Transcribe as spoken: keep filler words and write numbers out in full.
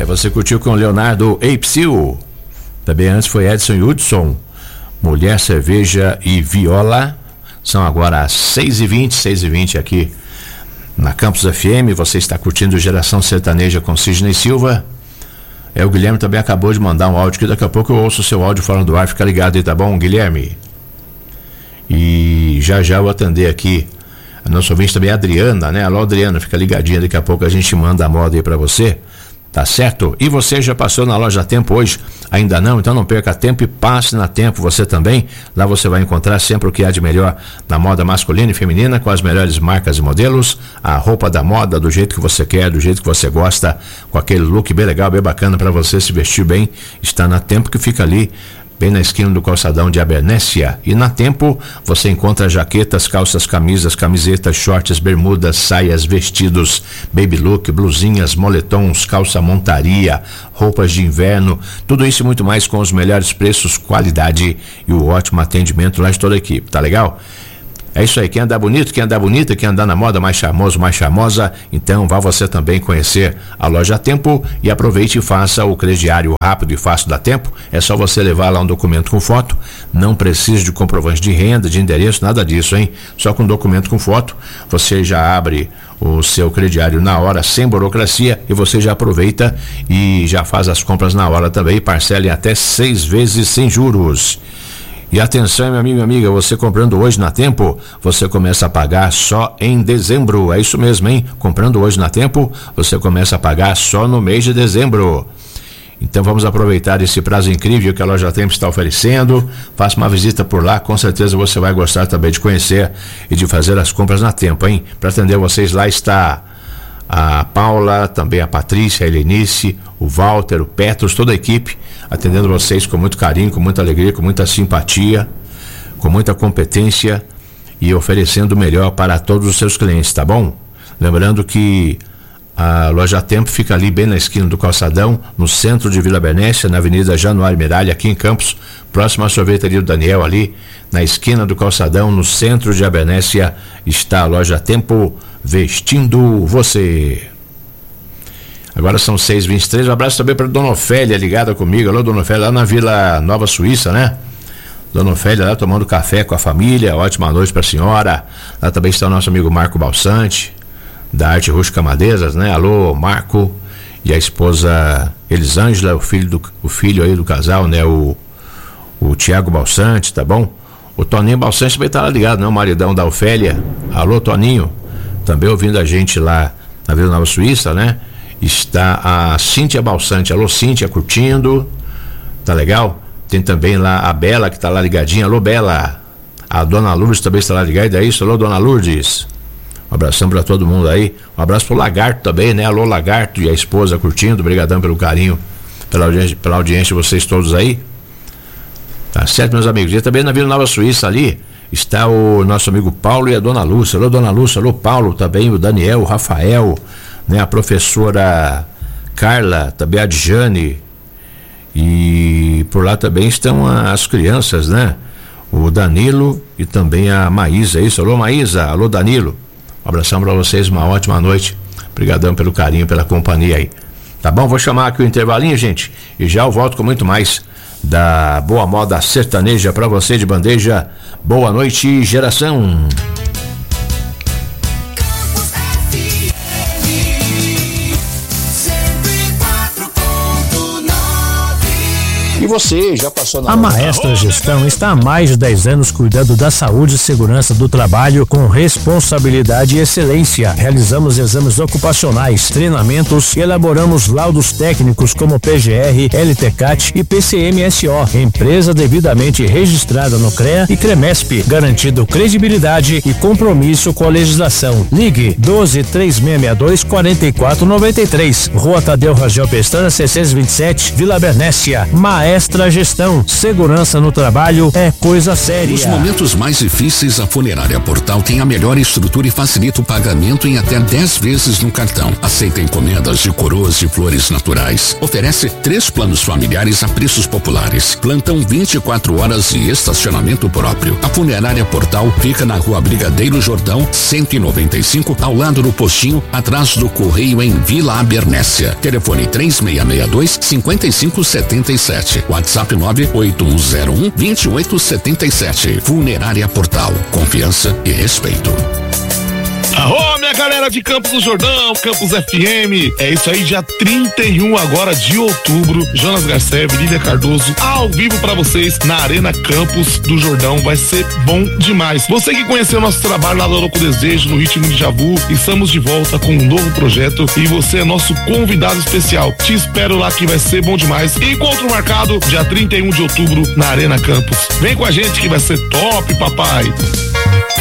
Aí você curtiu com Leonardo Apsil. Também antes foi Edson Hudson, Mulher, Cerveja e Viola. São agora seis e vinte, seis e vinte aqui na Campus F M. Você está curtindo Geração Sertaneja com Sidney Silva. É, o Guilherme também acabou de mandar um áudio que daqui a pouco eu ouço o seu áudio falando do ar. Fica ligado aí, tá bom, Guilherme? E já já eu vou atender aqui a nossa ouvinte também, a Adriana, né? Alô, Adriana, fica ligadinha, daqui a pouco a gente manda a moda aí pra você, tá certo? E você já passou na loja Tempo hoje? Ainda não? Então não perca tempo e passe na Tempo você também. Lá você vai encontrar sempre o que há de melhor na moda masculina e feminina, com as melhores marcas e modelos, a roupa da moda do jeito que você quer, do jeito que você gosta, com aquele look bem legal, bem bacana para você se vestir bem. Está na Tempo, que fica ali bem na esquina do calçadão de Abernésia. E na Tempo você encontra jaquetas, calças, camisas, camisetas, shorts, bermudas, saias, vestidos, baby look, blusinhas, moletons, calça montaria, roupas de inverno, tudo isso e muito mais com os melhores preços, qualidade e o ótimo atendimento lá de toda a equipe, tá legal? É isso aí, quem andar bonito, quem andar bonita, quem andar na moda mais charmoso, mais charmosa, então vá você também conhecer a loja Tempo e aproveite e faça o crediário rápido e fácil da Tempo. É só você levar lá um documento com foto, não precisa de comprovante de renda, de endereço, nada disso, hein? Só com documento com foto, você já abre o seu crediário na hora, sem burocracia, e você já aproveita e já faz as compras na hora também, parcela em até seis vezes sem juros. E atenção, meu amigo e amiga, você comprando hoje na Tempo, você começa a pagar só em dezembro. É isso mesmo, hein? Comprando hoje na Tempo, você começa a pagar só no mês de dezembro. Então vamos aproveitar esse prazo incrível que a loja Tempo está oferecendo. Faça uma visita por lá, com certeza você vai gostar também de conhecer e de fazer as compras na Tempo, hein? Para atender vocês lá está a Paula, também a Patrícia, a Helenice, o Walter, o Petros, toda a equipe, atendendo vocês com muito carinho, com muita alegria, com muita simpatia, com muita competência e oferecendo o melhor para todos os seus clientes, tá bom? Lembrando que a loja Tempo fica ali bem na esquina do calçadão, no centro de Vila Bernésia, na Avenida Januário Miralha, aqui em Campos, próximo à sorveteria do Daniel, ali na esquina do calçadão, no centro de Bernésia, está a loja Tempo, vestindo você. Agora são seis e vinte e três. Um abraço também para Dona Ofélia, ligada comigo. Alô, Dona Ofélia, lá na Vila Nova Suíça, né? Dona Ofélia lá tomando café com a família. Ótima noite para a senhora. Lá também está o nosso amigo Marco Balsante, da Arte Rústica Madeiras, né? Alô, Marco. E a esposa Elisângela, o filho do, o filho aí do casal, né? O, o Tiago Balsante, tá bom? O Toninho Balsante também tá lá ligado, né? O maridão da Ofélia. Alô, Toninho. Também ouvindo a gente lá na Vila Nova Suíça, né? Está a Cíntia Balsante. Alô, Cíntia, curtindo. Tá legal? Tem também lá a Bela, que tá lá ligadinha. Alô, Bela. A Dona Lourdes também está lá ligada. É isso? Alô, Dona Lourdes. Um abração para todo mundo aí. Um abraço pro Lagarto também, né? Alô, Lagarto e a esposa curtindo. Obrigadão pelo carinho, pela audiência, pela audiência de vocês todos aí. Tá certo, meus amigos? E também na Vila Nova Suíça ali está o nosso amigo Paulo e a Dona Lúcia. Alô, Dona Lúcia. Alô, Paulo também. O Daniel, o Rafael, né? A professora Carla, também a Djane. E por lá também estão as crianças, né? O Danilo e também a Maísa. É isso? Alô, Maísa. Alô, Danilo. Um abração para vocês, uma ótima noite. Obrigadão pelo carinho, pela companhia aí. Tá bom? Vou chamar aqui o intervalinho, gente, e já eu volto com muito mais da boa moda sertaneja para você de bandeja. Boa noite, geração. E você já passou na... A Maestra Gestão está há mais de dez anos cuidando da saúde e segurança do trabalho com responsabilidade e excelência. Realizamos exames ocupacionais, treinamentos e elaboramos laudos técnicos como P G R, L T C A T e P C M S O. Empresa devidamente registrada no CREA e CREMESP, garantindo credibilidade e compromisso com a legislação. Ligue doze, três seis seis dois, quatro quatro nove três. Rua Tadeu Rangel Pestana, seiscentos e vinte e sete, Vila Bernésia. Maestra Extra Gestão. Segurança no trabalho é coisa séria. Nos momentos mais difíceis, a Funerária Portal tem a melhor estrutura e facilita o pagamento em até dez vezes no cartão. Aceita encomendas de coroas de flores naturais. Oferece três planos familiares a preços populares. Plantão vinte e quatro horas e estacionamento próprio. A Funerária Portal fica na Rua Brigadeiro Jordão, cento e noventa e cinco, ao lado do postinho, atrás do Correio, em Vila Abernécia. Telefone três seis seis dois, cinco cinco sete sete. WhatsApp nove oito um zero um, dois oito sete sete. Funerária Portal. Confiança e respeito. Arô, minha galera de Campos do Jordão, Campos F M. É isso aí, dia trinta e um agora de outubro. Jonas Garceb, Lília Cardoso, ao vivo pra vocês na Arena Campos do Jordão. Vai ser bom demais. Você que conheceu nosso trabalho lá do Louco Desejo, no Ritmo de Javu, estamos de volta com um novo projeto e você é nosso convidado especial. Te espero lá que vai ser bom demais. Encontro marcado dia trinta e um de outubro na Arena Campos. Vem com a gente que vai ser top, papai.